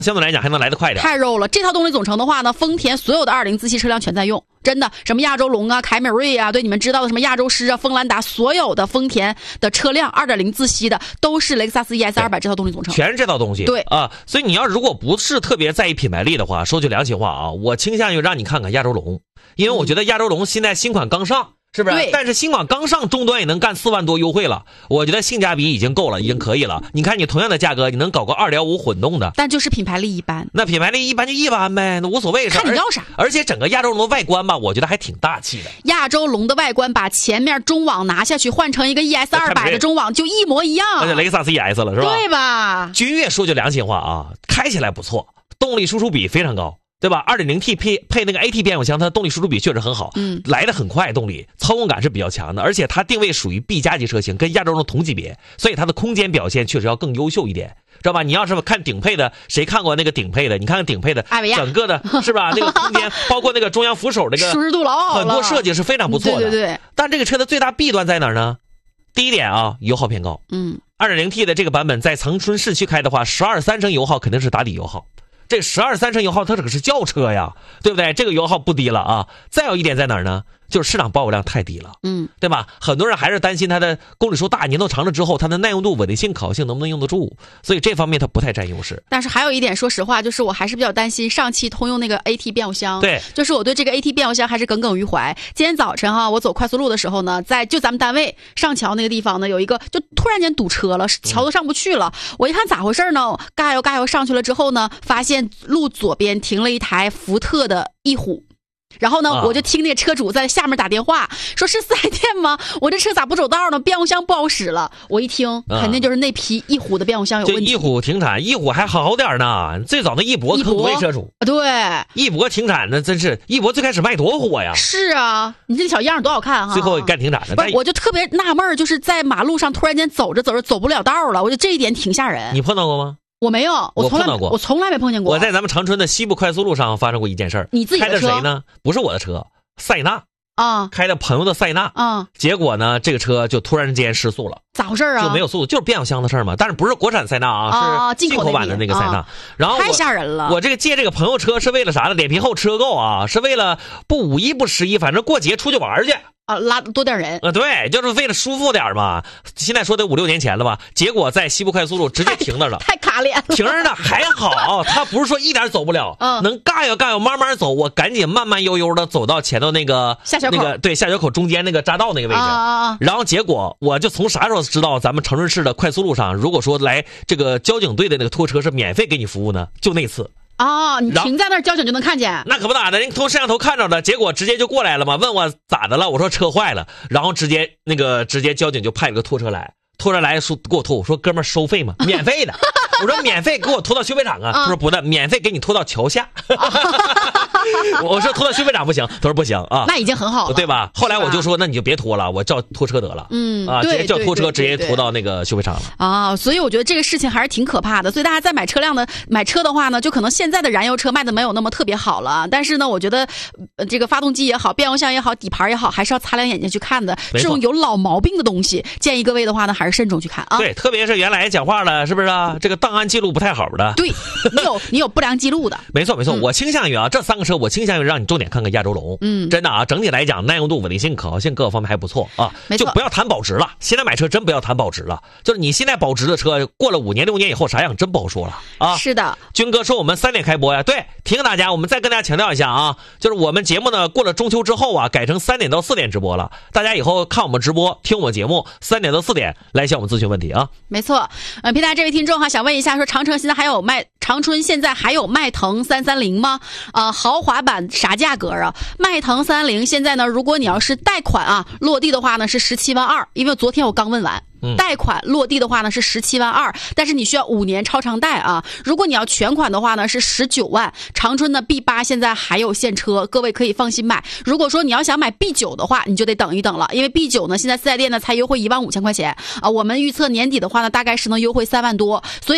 相对来讲还能来得快点。 太肉了！这套动力总成的话呢，丰田所有的2.0自吸车辆全在用，真的，什么亚洲龙啊、凯美瑞啊，对你们知道的什么亚洲狮啊、锋兰达，所有的丰田的车辆2.0自吸的都是雷克萨斯 ES200 这套动力总成， 全是这套东西。 对啊，所以你要如果不是特别在意品牌力的话，说句良心话啊，我倾向于让你看看亚洲龙，因为我觉得亚洲龙现在新款刚上。是不是？但是新款刚上，终端也能干4万多优惠了，我觉得性价比已经够了，已经可以了。你看，你同样的价格，你能搞个2.5混动的， 但就是品牌力一般。 那品牌力一般就一般呗，那无所谓。 看你要啥。 而且整个亚洲龙的外观吧，我觉得还挺大气的。 亚洲龙的外观把前面中网拿下去，换成一个 ES200 的中网，就一模一样。 而且雷克萨斯 ES 了，是吧？ 对吧？ 君越说句良心话啊，开起来不错，动力输出比非常高。对吧 ？2.0T 配那个 AT 变速箱，它的动力输出比确实很好，来得很快，动力操控感是比较强的，而且它定位属于 B 加级车型，跟亚洲龙同级别，所以它的空间表现确实要更优秀一点，知道吧？你要是看顶配的，谁看过那个顶配的？你看看顶配的，整个的是吧？那个空间，包括那个中央扶手那个， 舒适度老好了， 很多设计是非常不错的。 对。 但这个车的最大弊端在哪儿呢？第一点啊，油耗偏高。2.0T 的这个版本在长春市区开的话，12.3升油耗肯定是打底油耗。这12.3升油耗，它这可是轿车呀，对不对？这个油耗不低了啊。再有一点在哪儿呢？就是市场保有量太低了，对吧？很多人还是担心它的公里数大、年头长了之后，它的耐用度、稳定性、可靠性能不能用得住，所以这方面它不太占优势。 但是还有一点，说实话，就是我还是比较担心上汽通用那个 AT 变速箱。 对， 就是我对这个 AT 变速箱还是耿耿于怀。今天早晨哈，我走快速路的时候呢，就咱们单位上桥那个地方呢，有一个就突然间堵车了，桥都上不去了。我一看咋回事呢？嘎悠上去了之后呢，发现路左边停了一台福特的翼虎。然后呢，我就听那个车主在下面打电话，说是4S店吗？我这车咋不走道呢？变速箱不好使了。我一听，肯定就是那批翼虎的变速箱有问题。 这翼虎停产，翼虎还好点呢。最早的翼博坑鬼车主， 对， 翼博停产那真是翼博最开始卖多火呀。 是啊，你这小样多好看哈。 最后干停产了。 不是，我就特别纳闷，就是在马路上突然间走着走不了道了，我觉得这一点挺吓人。 你碰到过吗？ 我没有，我从来没碰见过。 我在咱们长春的西部快速路上发生过一件事儿。 你自己的车？ 开的谁呢？不是我的车，塞纳啊， 开的朋友的塞纳啊。 结果呢，这个车就突然间失速了。 咋回事啊？ 就没有速度，就是变速箱的事儿嘛。但是不是国产塞纳啊，是进口版的那个塞纳。然后太吓人了。 我这个借这个朋友车是为了啥呢？脸皮厚吃够啊，是为了不5·1不11，反正过节出去玩去。 拉多点人对，就是为了舒服点嘛。现在说得5、6年前了吧，结果在西部快速路直接停那了， 太卡脸了。 停着呢，还好，他不是说一点走不了，能嘎悠慢慢走。我赶紧慢悠悠的走到前头那个下桥口， 那个对下桥口中间那个匝道那个位置。然后结果我就从啥时候知道咱们长春市的快速路上，如果说来这个交警队的那个拖车是免费给你服务呢？就那次。 你停在那儿，交警就能看见。 那可不咋的，人通摄像头看着了，结果直接就过来了嘛，问我咋的了，我说车坏了，然后直接交警就派了个拖车来说给我拖，我说哥们儿收费吗？免费的。我说免费给我拖到修配厂啊，他说不的，免费给你拖到桥下。我说拖到修配厂不行，他说不行啊， 那已经很好了， 对吧？后来我就说那你就别拖了，我叫拖车得了，直接叫拖车直接拖到那个修配厂了啊。所以我觉得这个事情还是挺可怕的。所以大家在买车的话呢，就可能现在的燃油车卖的没有那么特别好了，但是呢，我觉得这个发动机也好，变速箱也好，底盘也好，还是要擦亮眼睛去看的。这种有老毛病的东西，建议各位的话呢，还是慎重去看啊。 对，特别是原来讲话了，是不是啊？这个档案记录不太好的， 对，你有不良记录的。 没错，我倾向于啊，这3个车我倾向于让你重点看看亚洲龙。真的啊，整体来讲耐用度、稳定性、可靠性各个方面还不错啊。就不要谈保值了，现在买车真不要谈保值了。就是你现在保值的车，过了5年6年以后啥样真不好说了啊。 是的， 军哥说我们3点开播呀，对，提醒大家，我们再跟大家强调一下啊，就是我们节目呢过了中秋之后啊，改成3点到4点直播了。大家以后看我们直播，听我们节目，3点到4点来向我们咨询问题啊。 没错，平台这位听众哈，想问一下，说长春现在还有迈腾330吗？豪华版啥价格啊？迈腾330现在呢，如果你要是贷款啊，落地的话呢是17.2万，因为昨天我刚问完。贷款落地的话呢是17.2万，但是你需要5年超长贷啊。如果你要全款的话呢是19万。长春的 B8 现在还有现车，各位可以放心买。如果说你要想买 B9 的话，你就得等一等了，因为 B9 呢现在4S店呢才优惠15000块钱啊。我们预测年底的话呢大概是能优惠3万多，所以